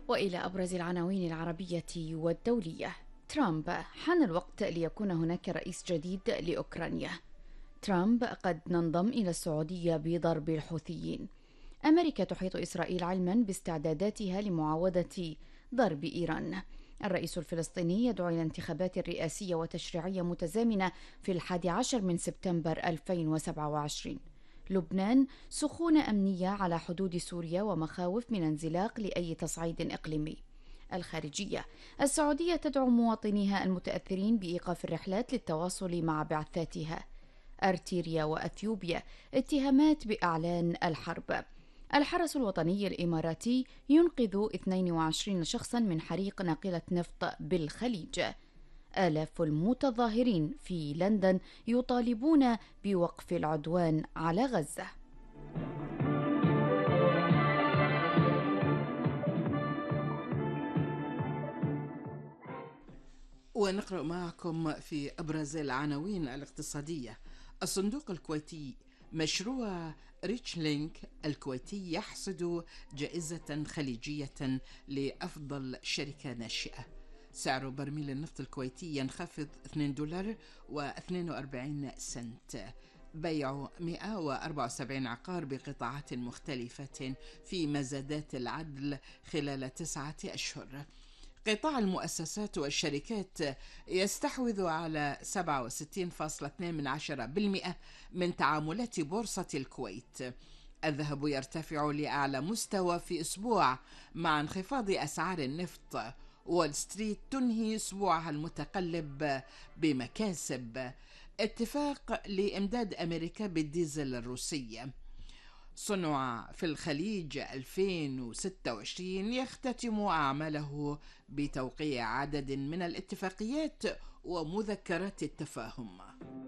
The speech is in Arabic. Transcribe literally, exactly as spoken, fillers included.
وإلى أبرز العناوين العربية والدولية. ترامب: حان الوقت ليكون هناك رئيس جديد لأوكرانيا. ترامب: قد ننضم إلى السعودية بضرب الحوثيين. أمريكا تحيط إسرائيل علما باستعداداتها لمعاودة ضرب إيران. الرئيس الفلسطيني يدعو إلى انتخابات رئاسية وتشريعية متزامنة في الحادي عشر من سبتمبر ألفين وسبعة وعشرين. لبنان: سخونة أمنية على حدود سوريا ومخاوف من انزلاق لأي تصعيد إقليمي. الخارجية: السعودية تدعو مواطنيها المتأثرين بإيقاف الرحلات للتواصل مع بعثاتها. أرتيريا وأثيوبيا: اتهامات بإعلان الحرب. الحرس الوطني الإماراتي ينقذ اثنين وعشرين شخصا من حريق ناقلة نفط بالخليج. آلاف المتظاهرين في لندن يطالبون بوقف العدوان على غزة. ونقرأ معكم في أبرز العناوين الاقتصادية. الصندوق الكويتي: مشروع ريتش لينك الكويتي يحصد جائزة خليجية لأفضل شركة ناشئة. سعر برميل النفط الكويتي ينخفض اثنين دولار واثنين وأربعين سنت. بيع مئة وأربعة وسبعين عقار بقطاعات مختلفة في مزادات العدل خلال تسعة أشهر. قطاع المؤسسات والشركات يستحوذ على سبعة وستين فاصلة اثنين بالمئة من تعاملات بورصة الكويت. الذهب يرتفع لأعلى مستوى في أسبوع مع انخفاض أسعار النفط. وول ستريت تنهي أسبوعها المتقلب بمكاسب. اتفاق لإمداد أمريكا بالديزل الروسي. صنع في الخليج ألفين وستة وعشرين يختتم أعماله بتوقيع عدد من الاتفاقيات ومذكرات التفاهم.